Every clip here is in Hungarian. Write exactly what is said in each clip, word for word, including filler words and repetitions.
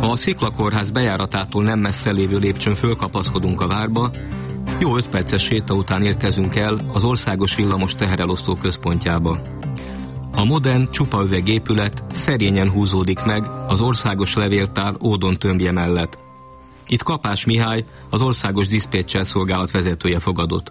Ha a Sziklakórház bejáratától nem messze lévő lépcsőn fölkapaszkodunk a várba, jó öt perces séta után érkezünk el az országos villamos teherelosztó központjába. A modern, csupa üvegépület szerényen húzódik meg az országos levéltár ódon tömbje mellett. Itt Kapás Mihály, az országos diszpécser szolgálat vezetője fogadott.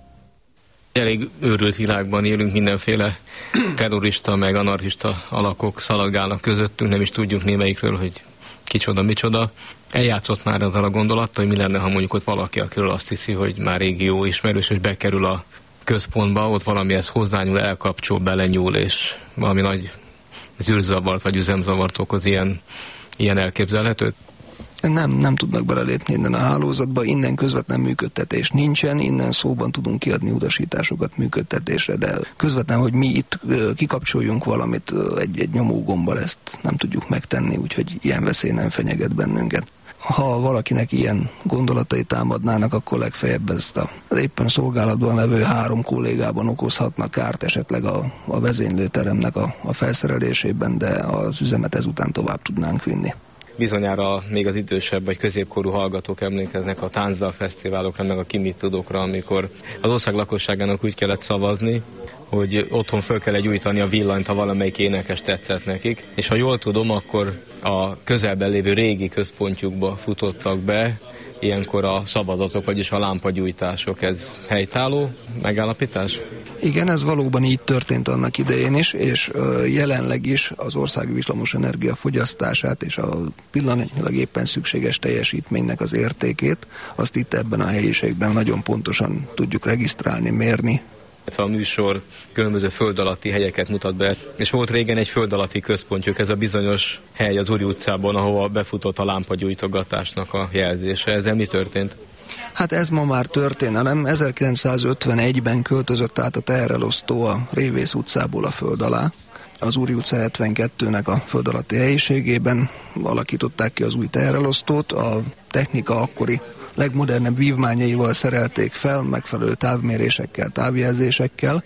Elég őrült világban élünk, mindenféle terrorista meg anarchista alakok szaladgálnak közöttünk, nem is tudjuk némelyikről, hogy kicsoda, micsoda. Eljátszott már azzal a gondolattal, hogy mi lenne, ha mondjuk ott valaki, akiről azt hiszi, hogy már régi jó ismerős, és bekerül a központba, ott valamihez hozzányúl, elkapcsol, belenyúl, és valami nagy zűrzavart vagy üzemzavart okoz, ilyen, ilyen elképzelhető? Nem, nem tudnak belelépni innen a hálózatba, innen közvetlen működtetés nincsen, innen szóban tudunk kiadni utasításokat működtetésre, de közvetlen, hogy mi itt kikapcsoljunk valamit egy, egy nyomógombbal, ezt nem tudjuk megtenni, úgyhogy ilyen veszély nem fenyeget bennünket. Ha valakinek ilyen gondolatai támadnának, akkor legfeljebb ezt a éppen szolgálatban levő három kollégában okozhatnak kárt esetleg a, a vezénylőteremnek a, a felszerelésében, de az üzemet ezután tovább tudnánk vinni. Bizonyára még az idősebb vagy középkorú hallgatók emlékeznek a táncdal fesztiválokra, meg a ki mit tudokra, amikor az ország lakosságának úgy kellett szavazni, hogy otthon föl kell gyújtani a villanyt, ha valamelyik énekes tetszett nekik. És ha jól tudom, akkor a közelben lévő régi központjukba futottak be ilyenkor a szavazatok, vagyis a lámpagyújtások. Ez helytálló megállapítás? Igen, ez valóban így történt annak idején is, és jelenleg is az országi villamosenergia fogyasztását és a pillanatnyilag éppen szükséges teljesítménynek az értékét, azt itt ebben a helyiségben nagyon pontosan tudjuk regisztrálni, mérni. A műsor különböző föld alatti helyeket mutat be, és volt régen egy föld alatti központjuk, ez a bizonyos hely az Uri utcában, ahova befutott a lámpagyújtogatásnak a jelzése. Ezzel mi történt? Hát ez ma már történelem. ezerkilencszázötvenegyben költözött át a teherelosztó a Révész utcából a föld alá. Az Uri utca hetvenkettőnek a föld alatti helyiségében alakították ki az új teherelosztót. A technika akkori legmodernebb vívmányaival szerelték fel, megfelelő távmérésekkel, távjelzésekkel,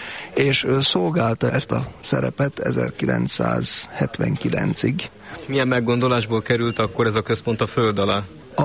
és szolgálta ezt a szerepet ezerkilencszázhetvenkilencig. Milyen meggondolásból került akkor ez a központ a föld alá?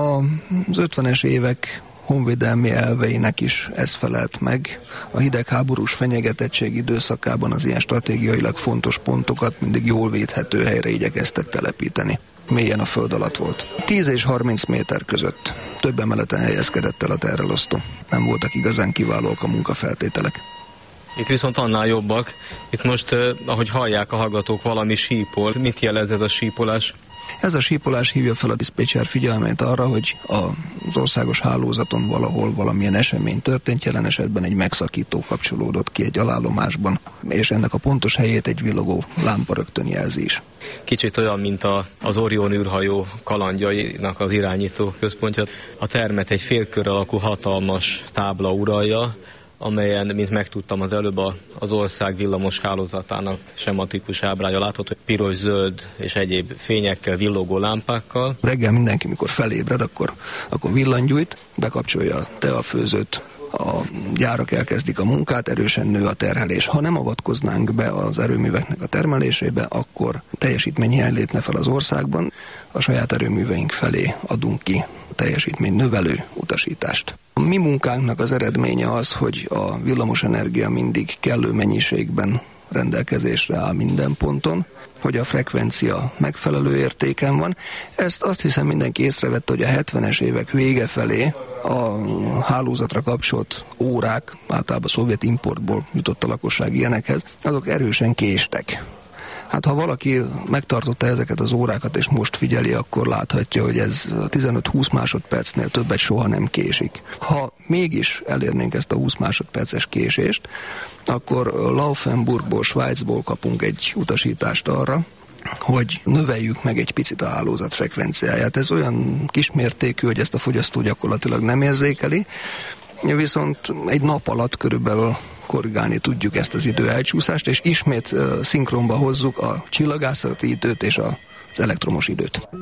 Az ötvenes évek honvédelmi elveinek is ez felelt meg. A hidegháborús fenyegetettség időszakában az ilyen stratégiailag fontos pontokat mindig jól védhető helyre igyekeztek telepíteni. Mélyen a föld alatt volt. tíz és harminc méter között több emeleten helyezkedett el a teherelosztó. Nem voltak igazán kiválóak a munkafeltételek. Itt viszont annál jobbak. Itt most, ahogy hallják a hallgatók, valami sípol. Mit jelez ez a sípolás? Ez a sípolás hívja fel a diszpécser figyelmét arra, hogy az országos hálózaton valahol valamilyen esemény történt, jelen esetben egy megszakító kapcsolódott ki egy alállomásban, és ennek a pontos helyét egy villogó lámpa rögtön jelzi is. Kicsit olyan, mint a, az Orion űrhajó kalandjainak az irányító központja. A termet egy félkör alakú hatalmas tábla uralja, amelyen, mint megtudtam az előbb, az ország villamos hálózatának sematikus ábrája látható, piros, zöld és egyéb fényekkel, villogó lámpákkal. Reggel mindenki, mikor felébred, akkor, akkor villanygyújt, bekapcsolja a teafőzőt, a gyárak elkezdik a munkát, erősen nő a terhelés. Ha nem avatkoznánk be az erőműveknek a termelésébe, akkor teljesítményhiány lépne fel az országban, a saját erőműveink felé adunk ki teljesítmény növelő utasítást. A mi munkánknak az eredménye az, hogy a villamosenergia mindig kellő mennyiségben rendelkezésre áll minden ponton, hogy a frekvencia megfelelő értéken van. Ezt azt hiszem mindenki észrevette, hogy a hetvenes évek vége felé a hálózatra kapcsolt órák, általában szovjet importból jutott a lakosság ilyenekhez, azok erősen késtek. Hát ha valaki megtartotta ezeket az órákat és most figyeli, akkor láthatja, hogy ez tizenöt-húsz másodpercnél többet soha nem késik. Ha mégis elérnénk ezt a húsz másodperces késést, akkor Laufenburgból, Svájcból kapunk egy utasítást arra, hogy növeljük meg egy picit a hálózat frekvenciáját. Ez olyan kismértékű, hogy ezt a fogyasztó gyakorlatilag nem érzékeli, viszont egy nap alatt körülbelül korrigálni tudjuk ezt az idő elcsúszást, és ismét uh, szinkronba hozzuk a csillagászati időt és az elektromos időt.